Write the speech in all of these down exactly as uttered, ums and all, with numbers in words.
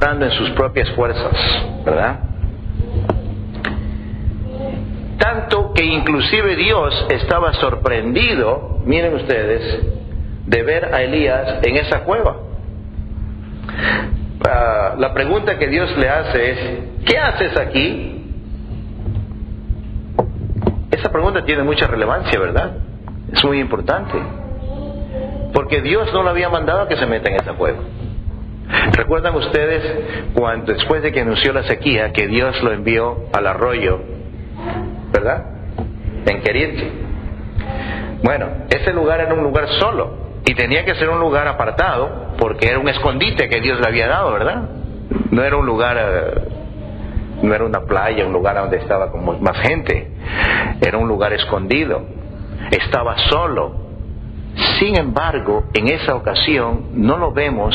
obrando en sus propias fuerzas, ¿verdad? Tanto que inclusive Dios estaba sorprendido, miren ustedes, de ver a Elías en esa cueva. Uh, la pregunta que Dios le hace es, ¿qué haces aquí? Esa pregunta tiene mucha relevancia, ¿verdad? Es muy importante. Porque Dios no lo había mandado a que se meta en esa cueva. ¿Recuerdan ustedes cuando después de que anunció la sequía, que Dios lo envió al arroyo, ¿verdad? En Kerit. Bueno, ese lugar era un lugar solo y tenía que ser un lugar apartado porque era un escondite que Dios le había dado, ¿verdad? No era un lugar, no era una playa, un lugar donde estaba como más gente. Era un lugar escondido. Estaba solo. Sin embargo, en esa ocasión no lo vemos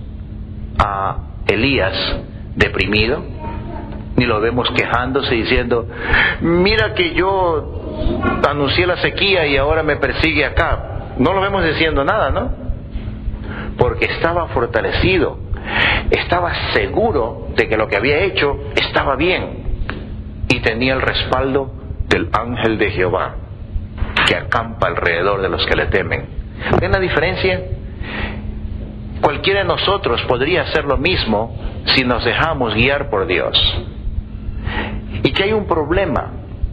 a Elías deprimido, ni lo vemos quejándose diciendo, mira que yo anuncié la sequía y ahora me persigue acá. No lo vemos diciendo nada, ¿no? Porque estaba fortalecido, estaba seguro de que lo que había hecho estaba bien y tenía el respaldo del ángel de Jehová que acampa alrededor de los que le temen. ¿Ven la diferencia? Cualquiera de nosotros podría hacer lo mismo si nos dejamos guiar por Dios. Y que hay un problema.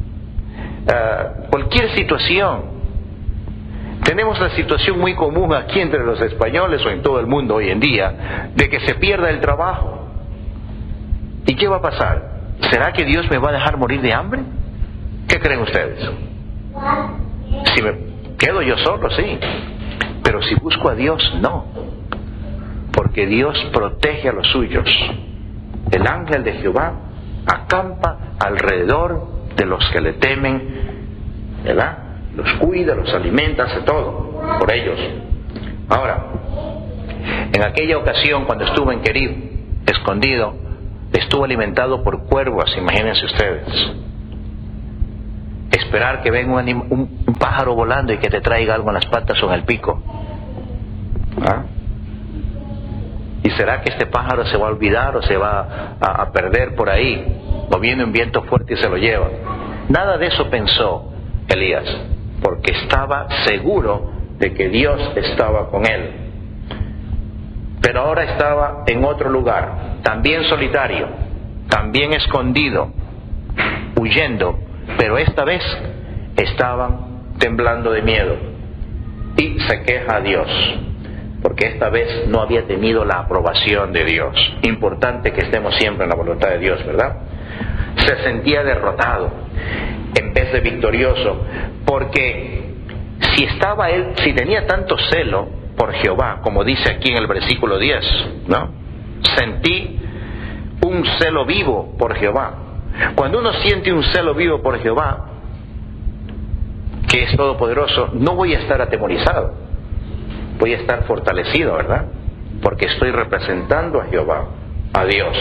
Uh, cualquier situación. Tenemos la situación muy común aquí entre los españoles o en todo el mundo hoy en día, de que se pierda el trabajo. ¿Y qué va a pasar? ¿Será que Dios me va a dejar morir de hambre? ¿Qué creen ustedes? Si me quedo yo solo, sí. Pero si busco a Dios, no. Porque Dios protege a los suyos. El ángel de Jehová acampa alrededor de los que le temen, ¿verdad? Los cuida, los alimenta, hace todo por ellos. Ahora, en aquella ocasión cuando estuvo en Kerit, escondido, estuvo alimentado por cuervos, imagínense ustedes. Esperar que venga un, anim- un, un pájaro volando y que te traiga algo en las patas o en el pico. ¿Ah? ¿Y será que este pájaro se va a olvidar o se va a, a perder por ahí? ¿O viene un viento fuerte y se lo lleva? Nada de eso pensó Elías, porque estaba seguro de que Dios estaba con él. Pero ahora estaba en otro lugar, también solitario, también escondido, huyendo, pero esta vez estaban temblando de miedo. Y se queja a Dios, porque esta vez no había tenido la aprobación de Dios. Importante que estemos siempre en la voluntad de Dios, ¿verdad? Se sentía derrotado en vez de victorioso, porque si estaba él, si tenía tanto celo por Jehová, como dice aquí en el versículo diez, ¿no? Sentí un celo vivo por Jehová. Cuando uno siente un celo vivo por Jehová, que es todopoderoso, no voy a estar atemorizado, voy a estar fortalecido, ¿verdad? Porque estoy representando a Jehová, a Dios.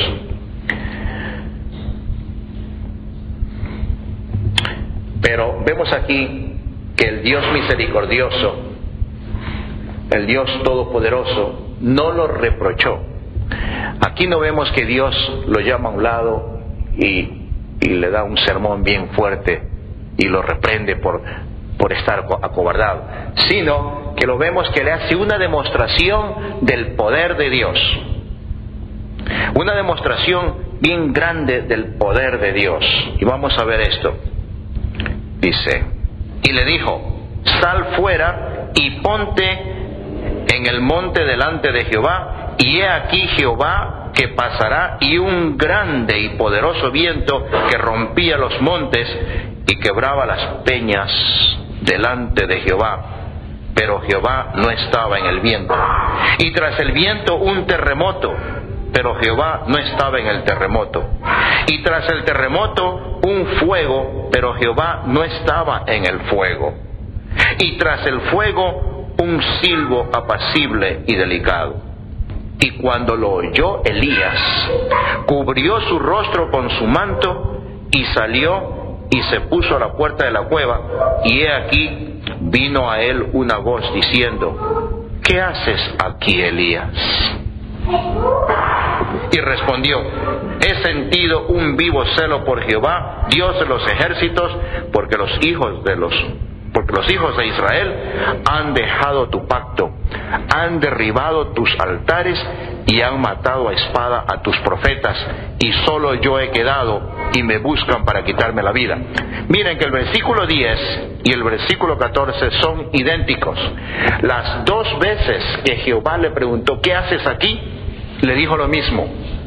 Pero vemos aquí que el Dios misericordioso, el Dios todopoderoso, no lo reprochó. Aquí no vemos que Dios lo llama a un lado y, y le da un sermón bien fuerte y lo reprende por, por estar acobardado, sino que lo vemos que le hace una demostración del poder de Dios, una demostración bien grande del poder de Dios. Y vamos a ver esto. Dice, y le dijo, sal fuera y ponte en el monte delante de Jehová, y he aquí Jehová que pasará, y un grande y poderoso viento que rompía los montes y quebraba las peñas delante de Jehová. Pero Jehová no estaba en el viento. Y tras el viento un terremoto, pero Jehová no estaba en el terremoto. Y tras el terremoto un fuego, pero Jehová no estaba en el fuego. Y tras el fuego un silbo apacible y delicado. Y cuando lo oyó Elías, cubrió su rostro con su manto y salió y se puso a la puerta de la cueva. Y he aquí vino a él una voz diciendo, ¿qué haces aquí, Elías? Y respondió: he sentido un vivo celo por Jehová, Dios de los ejércitos, porque los hijos de los porque los hijos de Israel han dejado tu pacto, han derribado tus altares y han matado a espada a tus profetas, y solo yo he quedado y me buscan para quitarme la vida. Miren que el versículo diez y el versículo catorce son idénticos. Las dos veces que Jehová le preguntó: ¿qué haces aquí?, le dijo lo mismo.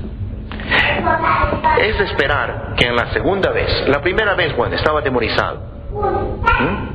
Es de esperar que en la segunda vez, la primera vez, bueno, estaba atemorizado, ¿Mm?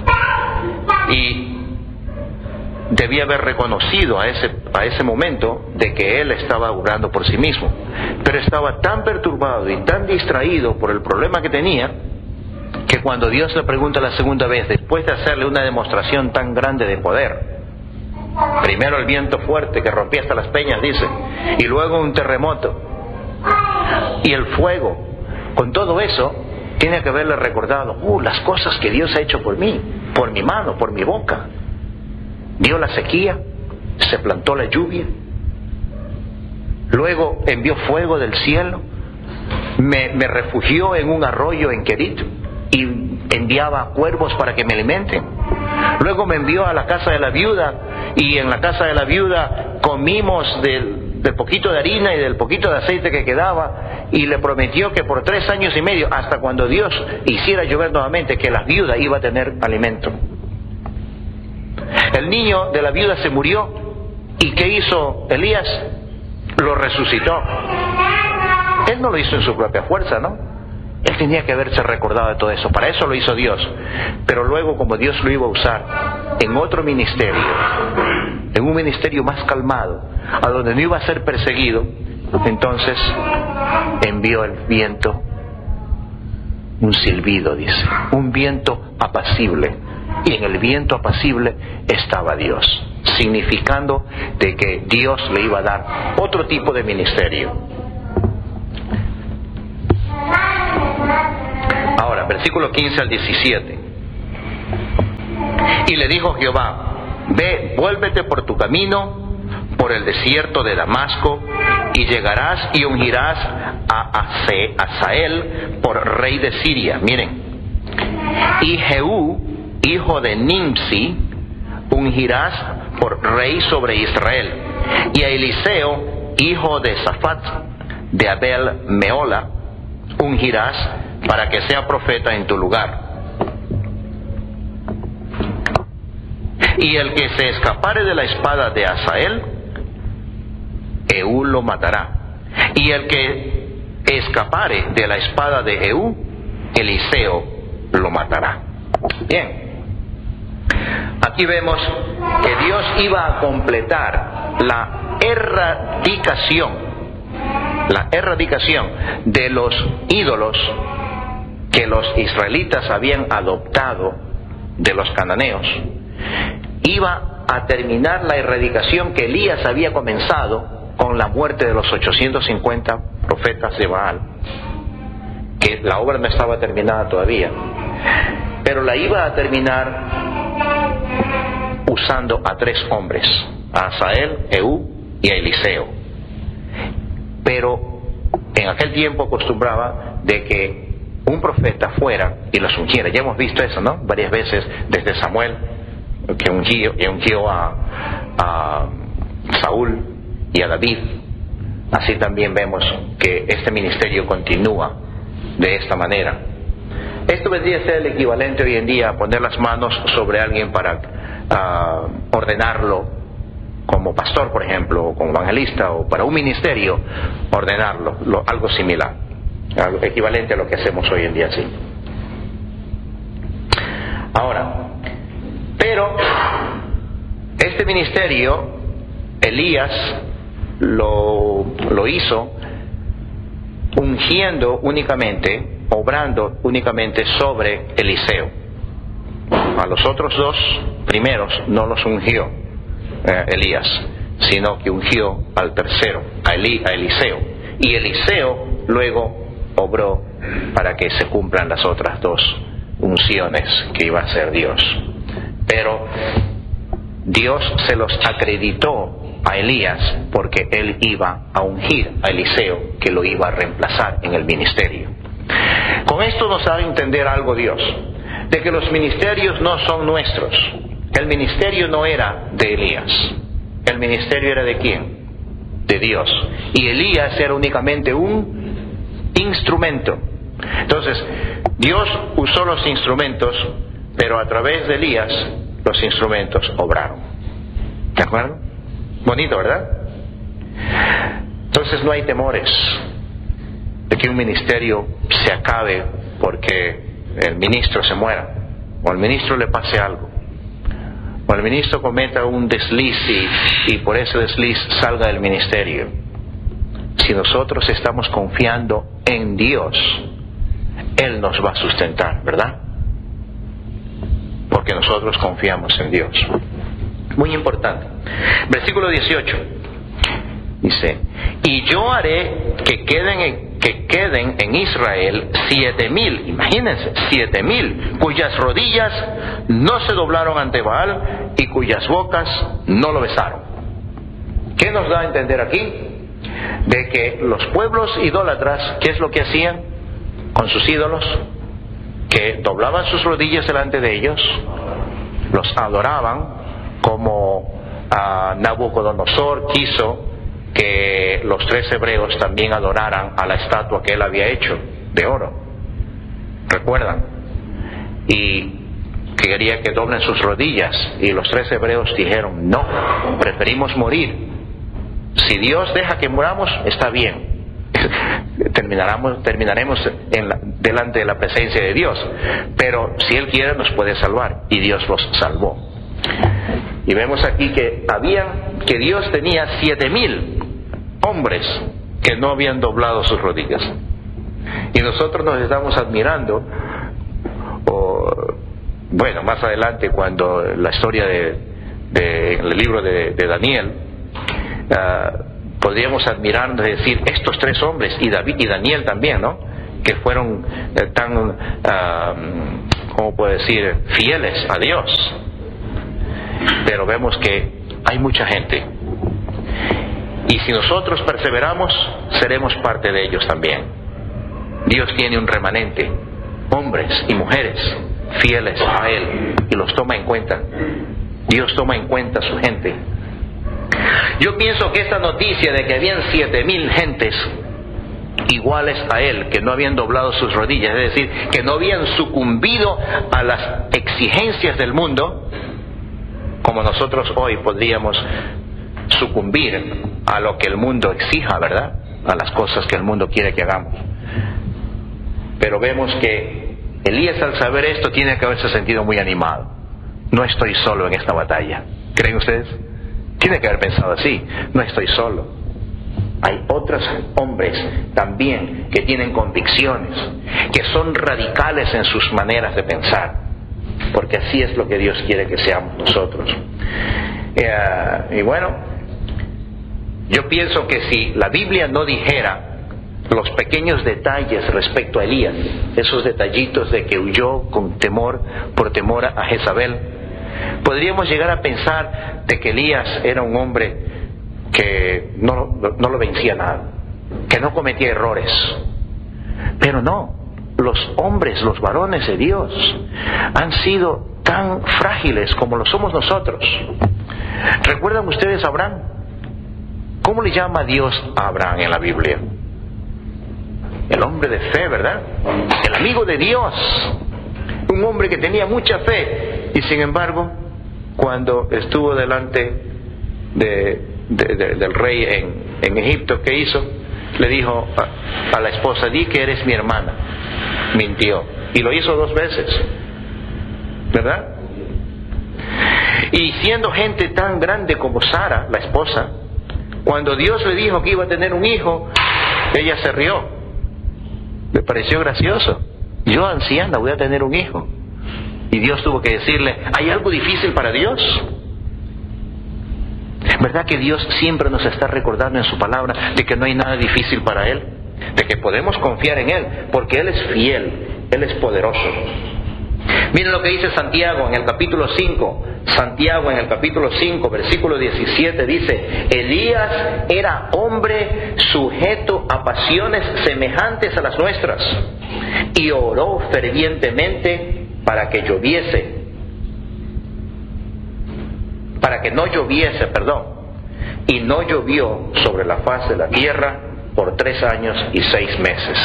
y debía haber reconocido a ese, a ese momento de que él estaba orando por sí mismo, pero estaba tan perturbado y tan distraído por el problema que tenía, que cuando Dios le pregunta la segunda vez, después de hacerle una demostración tan grande de poder, primero el viento fuerte que rompía hasta las peñas, dice, y luego un terremoto y el fuego, con todo eso tiene que haberle recordado uh, las cosas que Dios ha hecho por mí, por mi mano, por mi boca. Vio la sequía, se plantó la lluvia, luego envió fuego del cielo, me, me refugió en un arroyo en Kerit y enviaba cuervos para que me alimenten. Luego me envió a la casa de la viuda, y en la casa de la viuda comimos del, del poquito de harina y del poquito de aceite que quedaba, y le prometió que por tres años y medio, hasta cuando Dios hiciera llover nuevamente, que la viuda iba a tener alimento. El niño de la viuda se murió, ¿y qué hizo Elías? Lo resucitó. Él no lo hizo en su propia fuerza, ¿no? Él tenía que haberse recordado de todo eso. Para eso lo hizo Dios. Pero luego, como Dios lo iba a usar en otro ministerio, en un ministerio más calmado, a donde no iba a ser perseguido, entonces envió el viento, un silbido, dice, un viento apacible. Y en el viento apacible estaba Dios, significando de que Dios le iba a dar otro tipo de ministerio. Ahora, versículo quince al diecisiete. Y le dijo Jehová: ve, vuélvete por tu camino, por el desierto de Damasco, y llegarás y ungirás a Hazael por rey de Siria. Miren. Y Jehú, hijo de Nimsi, ungirás por rey sobre Israel. Y a Eliseo, hijo de Safat, de Abel Meola, ungirás para que sea profeta en tu lugar. Y el que se escapare de la espada de Hazael, Jehú lo matará. Y el que escapare de la espada de Jehú, Eliseo lo matará. Bien. Aquí vemos que Dios iba a completar la erradicación, la erradicación de los ídolos que los israelitas habían adoptado de los cananeos. Iba a terminar la erradicación que Elías había comenzado con la muerte de los ochocientos cincuenta profetas de Baal, que la obra no estaba terminada todavía, pero la iba a terminar usando a tres hombres, a Hazael, Jehú y a Eliseo. Pero en aquel tiempo acostumbraba de que un profeta fuera y los ungiera. Ya hemos visto eso, ¿no? Varias veces, desde Samuel, que ungió, que ungió a, a Saúl y a David. Así también vemos que este ministerio continúa de esta manera. Esto vendría a ser el equivalente hoy en día a poner las manos sobre alguien para uh, ordenarlo como pastor, por ejemplo, o como evangelista, o para un ministerio, ordenarlo, lo, algo similar, algo equivalente a lo que hacemos hoy en día, sí. Ahora, pero este ministerio, Elías lo, lo hizo ungiendo únicamente, obrando únicamente sobre Eliseo. A los otros dos primeros no los ungió eh, Elías, sino que ungió al tercero, a, Eli, a Eliseo. Y Eliseo luego obró para que se cumplan las otras dos unciones que iba a hacer Dios. Pero Dios se los acreditó a Elías porque él iba a ungir a Eliseo, que lo iba a reemplazar en el ministerio. Con esto nos da a entender algo Dios, de que los ministerios no son nuestros. El ministerio no era de Elías, el ministerio era de quién, de Dios, y Elías era únicamente un instrumento. Entonces Dios usó los instrumentos, pero a través de Elías los instrumentos obraron. ¿De acuerdo? Bonito, ¿verdad? Entonces no hay temores de que un ministerio se acabe porque el ministro se muera, o al ministro le pase algo, o el ministro cometa un desliz y, y por ese desliz salga del ministerio. Si nosotros estamos confiando en Dios, Él nos va a sustentar, ¿verdad? Porque nosotros confiamos en Dios. Muy importante. Versículo dieciocho. Dice, y yo haré que queden en, que queden en Israel siete mil, imagínense, siete mil, cuyas rodillas no se doblaron ante Baal y cuyas bocas no lo besaron. ¿Qué nos da a entender aquí? De que los pueblos idólatras, ¿qué es lo que hacían con sus ídolos? Que doblaban sus rodillas delante de ellos, los adoraban, como uh, Nabucodonosor quiso que los tres hebreos también adoraran a la estatua que él había hecho de oro. ¿Recuerdan? Y quería que doblen sus rodillas, y los tres hebreos dijeron, no, preferimos morir. Si Dios deja que muramos, está bien. Terminaremos, terminaremos en la, delante de la presencia de Dios, pero si Él quiere nos puede salvar, y Dios los salvó. Y vemos aquí que habían, que Dios tenía siete mil hombres que no habían doblado sus rodillas, y nosotros nos estamos admirando, o, bueno, más adelante cuando la historia de, de el libro de, de Daniel, uh, podríamos admirarnos y decir, estos tres hombres, y David y Daniel también, ¿no?, que fueron eh, tan, uh, ¿cómo puedo decir?, fieles a Dios. Pero vemos que hay mucha gente, y si nosotros perseveramos, seremos parte de ellos también. Dios tiene un remanente, hombres y mujeres fieles a Él, y los toma en cuenta. Dios toma en cuenta a su gente. Yo pienso que esta noticia de que habían siete mil gentes iguales a Él, que no habían doblado sus rodillas, es decir, que no habían sucumbido a las exigencias del mundo, como nosotros hoy podríamos sucumbir a lo que el mundo exija, ¿verdad?, a las cosas que el mundo quiere que hagamos. Pero vemos que Elías, al saber esto, tiene que haberse sentido muy animado. No estoy solo en esta batalla. ¿Creen ustedes? Tiene que haber pensado así, no estoy solo. Hay otros hombres también que tienen convicciones, que son radicales en sus maneras de pensar, porque así es lo que Dios quiere que seamos nosotros. Eh, y bueno, yo pienso que si la Biblia no dijera los pequeños detalles respecto a Elías, esos detallitos de que huyó con temor, por temor a Jezabel, podríamos llegar a pensar de que Elías era un hombre que no, no lo vencía nada, que no cometía errores. Pero no, los hombres, los varones de Dios han sido tan frágiles como lo somos nosotros. ¿Recuerdan ustedes a Abraham? ¿Cómo le llama Dios a Abraham en la Biblia? El hombre de fe, ¿verdad? El amigo de Dios. Un hombre que tenía mucha fe, y sin embargo, cuando estuvo delante de, de, de, del rey en, en Egipto, ¿qué hizo? Le dijo a, a la esposa, di que eres mi hermana. Mintió, y lo hizo dos veces, ¿verdad? Y siendo gente tan grande como Sara, la esposa, cuando Dios le dijo que iba a tener un hijo, ella se rió. Le pareció gracioso. Yo, anciana, voy a tener un hijo. Y Dios tuvo que decirle, ¿hay algo difícil para Dios? ¿Es verdad que Dios siempre nos está recordando en su palabra de que no hay nada difícil para Él? De que podemos confiar en Él, porque Él es fiel, Él es poderoso. Miren lo que dice Santiago en el capítulo cinco. Santiago en el capítulo cinco, versículo diecisiete dice: Elías era hombre sujeto a pasiones semejantes a las nuestras, y oró fervientemente para que lloviese, para que no lloviese, perdón, y no llovió sobre la faz de la tierra por tres años y seis meses.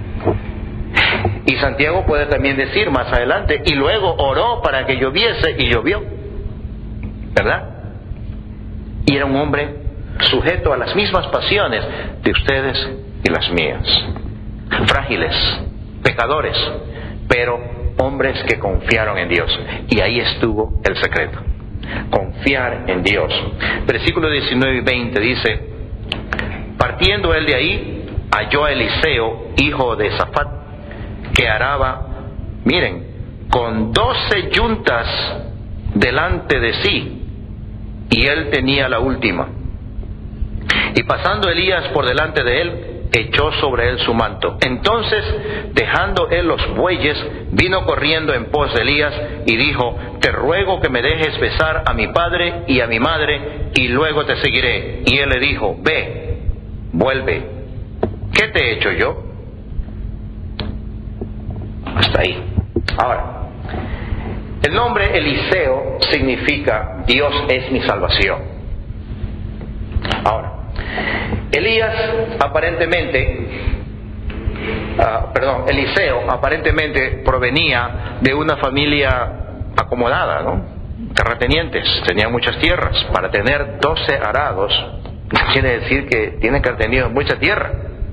Y Santiago puede también decir más adelante: y luego oró para que lloviese y llovió, ¿verdad? Y era un hombre sujeto a las mismas pasiones de ustedes y las mías, frágiles, pecadores, pero hombres que confiaron en Dios. Y ahí estuvo el secreto: confiar en Dios. Versículos diecinueve y veinte dice: partiendo él de ahí, halló a Eliseo, hijo de Safat, que araba, miren, con doce yuntas delante de sí, y él tenía la última. Y pasando Elías por delante de él, echó sobre él su manto. Entonces, dejando él los bueyes, vino corriendo en pos de Elías y dijo: te ruego que me dejes besar a mi padre y a mi madre, y luego te seguiré. Y él le dijo: ve, vuelve. ¿Qué te he hecho yo? Hasta ahí. Ahora, el nombre Eliseo significa Dios es mi salvación. Ahora, Elías aparentemente, uh, perdón, Eliseo aparentemente provenía de una familia acomodada, ¿no? Terratenientes, tenían muchas tierras. Para tener doce arados, quiere decir que tienen que haber tenido mucha tierra.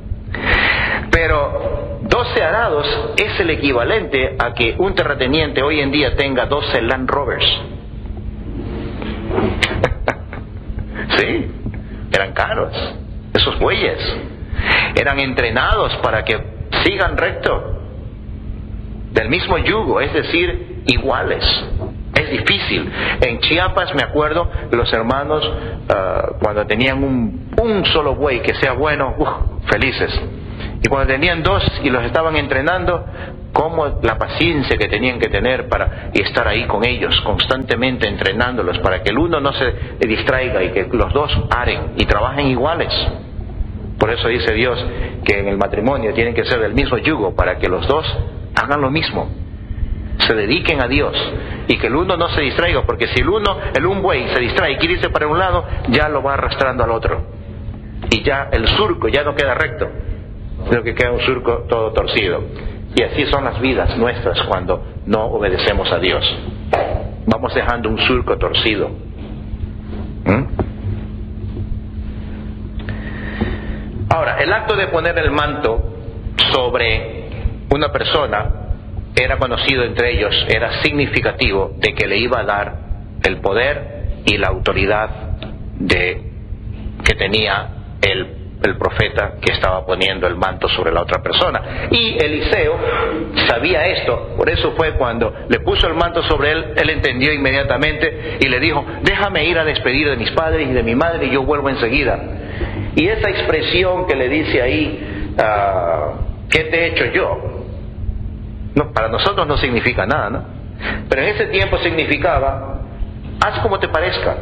Pero doce arados es el equivalente a que un terrateniente hoy en día tenga doce Land Rovers. Sí, eran caros. Esos bueyes eran entrenados para que sigan recto, del mismo yugo, es decir, iguales. Es difícil. En Chiapas me acuerdo, los hermanos uh, cuando tenían un, un solo buey que sea bueno, uh, felices. Y cuando tenían dos y los estaban entrenando, como la paciencia que tenían que tener para estar ahí con ellos, constantemente entrenándolos para que el uno no se distraiga y que los dos aren y trabajen iguales. Por eso dice Dios que en el matrimonio tienen que ser del mismo yugo, para que los dos hagan lo mismo, se dediquen a Dios, y que el uno no se distraiga, porque si el uno, el un buey se distrae y quiere irse para un lado, ya lo va arrastrando al otro, y ya el surco ya no queda recto, sino que queda un surco todo torcido. Y así son las vidas nuestras cuando no obedecemos a Dios. Vamos dejando un surco torcido. ¿Mm? Ahora, el acto de poner el manto sobre una persona era conocido entre ellos, era significativo de que le iba a dar el poder y la autoridad de que tenía el el profeta que estaba poniendo el manto sobre la otra persona. Y Eliseo sabía esto, por eso fue cuando le puso el manto sobre él, él entendió inmediatamente y le dijo: déjame ir a despedir de mis padres y de mi madre y yo vuelvo enseguida. Y esa expresión que le dice ahí, uh, ¿qué te he hecho yo? No, para nosotros no significa nada, ¿no? Pero en ese tiempo significaba: haz como te parezca,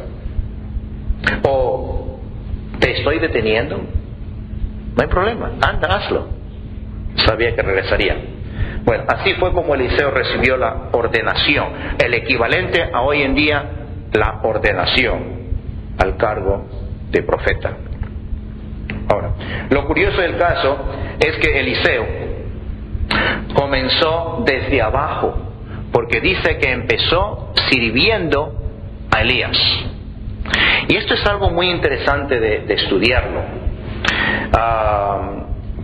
o te estoy deteniendo. No hay problema, anda, hazlo. Sabía que regresaría. Bueno, así fue como Eliseo recibió la ordenación, el equivalente a hoy en día, la ordenación al cargo de profeta. Ahora, lo curioso del caso es que Eliseo comenzó desde abajo, porque dice que empezó sirviendo a Elías. Y esto es algo muy interesante de, de estudiarlo. Uh,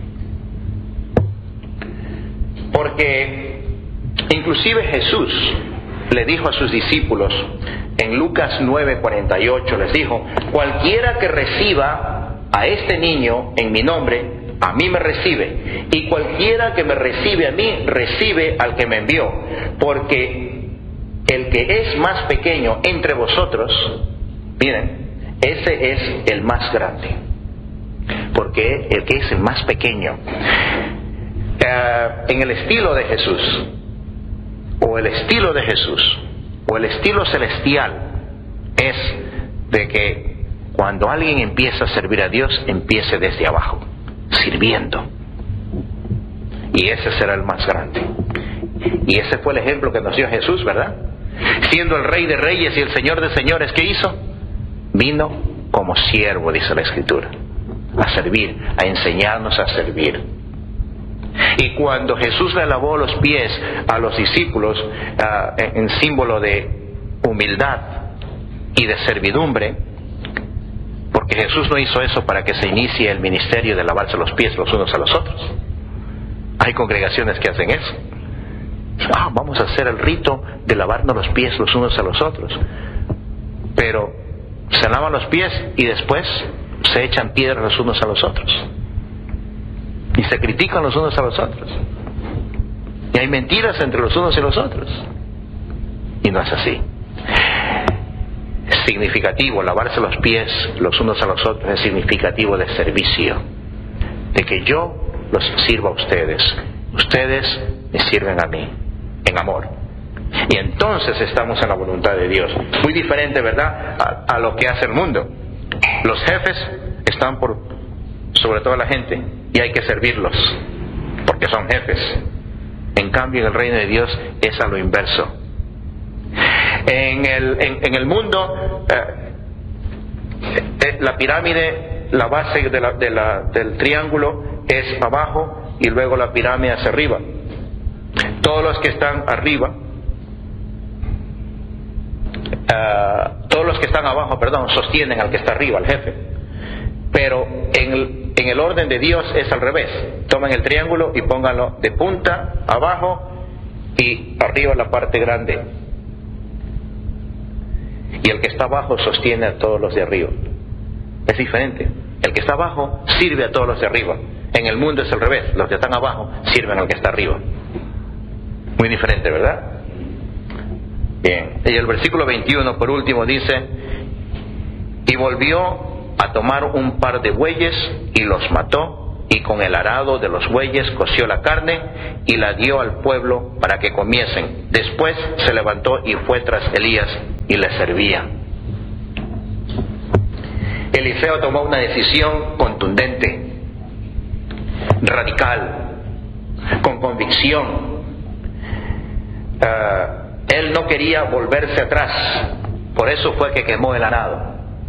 porque inclusive Jesús le dijo a sus discípulos en Lucas nueve cuarenta y ocho, les dijo: cualquiera que reciba a este niño en mi nombre, a mí me recibe, y cualquiera que me recibe a mí, recibe al que me envió, porque el que es más pequeño entre vosotros, miren, ese es el más grande. Porque el que es el más pequeño, uh, en el estilo de Jesús, o el estilo de Jesús, o el estilo celestial, es de que cuando alguien empieza a servir a Dios, empiece desde abajo, sirviendo. Y ese será el más grande. Y ese fue el ejemplo que nos dio Jesús, ¿verdad? Siendo el Rey de Reyes y el Señor de Señores, ¿qué hizo? Vino como siervo, dice la Escritura, a servir, a enseñarnos a servir. Y cuando Jesús le lavó los pies a los discípulos uh, en, en símbolo de humildad y de servidumbre, porque Jesús no hizo eso para que se inicie el ministerio de lavarse los pies los unos a los otros. Hay congregaciones que hacen eso. Ah, vamos a hacer el rito de lavarnos los pies los unos a los otros. Pero se lavan los pies y después se echan piedras los unos a los otros. Y se critican los unos a los otros. Y hay mentiras entre los unos y los otros. Y no es así. Es significativo, lavarse los pies los unos a los otros es significativo de servicio. De que yo los sirvo a ustedes. Ustedes me sirven a mí. En amor. Y entonces estamos en la voluntad de Dios. Muy diferente, ¿verdad?, a, a lo que hace el mundo. Los jefes están por sobre toda la gente y hay que servirlos porque son jefes. En cambio, en el reino de Dios es a lo inverso. En el, en, en el mundo, eh, eh, la pirámide, la base de la, de la, del triángulo es abajo y luego la pirámide hacia arriba. Todos los que están arriba, uh, todos los que están abajo, perdón, sostienen al que está arriba, al jefe. Pero en el, en el orden de Dios es al revés. Tomen el triángulo y pónganlo de punta abajo y arriba la parte grande. Y el que está abajo sostiene a todos los de arriba. Es diferente. El que está abajo sirve a todos los de arriba. En el mundo es al revés. Los que están abajo sirven al que está arriba. Muy diferente, ¿verdad? Bien. Y el versículo veintiuno, por último, dice: y volvió a tomar un par de bueyes y los mató, y con el arado de los bueyes coció la carne y la dio al pueblo para que comiesen. Después se levantó y fue tras Elías y le servía. Eliseo tomó una decisión contundente, radical, con convicción. Uh, él no quería volverse atrás, por eso fue que quemó el arado.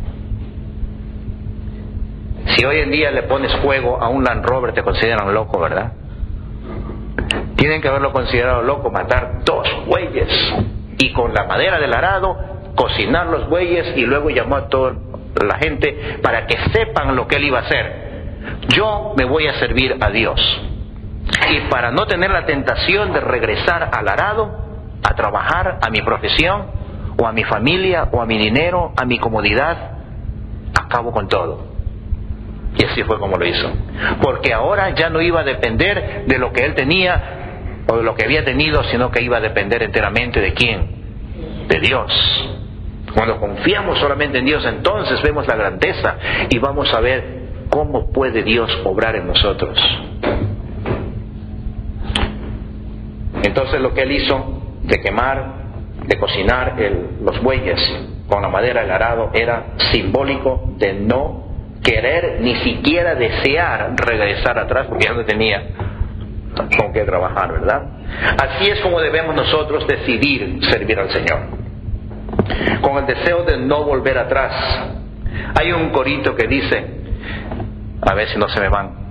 Si hoy en día le pones fuego a un Land Rover, te consideran loco, ¿verdad? Tienen que haberlo considerado loco, matar dos bueyes y con la madera del arado cocinar los bueyes, y luego llamó a toda la gente para que sepan lo que él iba a hacer. Yo me voy a servir a Dios, y para no tener la tentación de regresar al arado, a trabajar, a mi profesión, o a mi familia, o a mi dinero, a mi comodidad, acabo con todo. Y así fue como lo hizo. Porque ahora ya no iba a depender de lo que él tenía o de lo que había tenido, sino que iba a depender enteramente de quién, de Dios. Cuando confiamos solamente en Dios, entonces vemos la grandeza y vamos a ver cómo puede Dios obrar en nosotros. Entonces lo que él hizo de quemar, de cocinar el, los bueyes con la madera del arado era simbólico de no querer ni siquiera desear regresar atrás, porque ya no tenía con qué trabajar, ¿verdad? Así es como debemos nosotros decidir servir al Señor, con el deseo de no volver atrás. Hay un corito que dice, a ver si no se me van,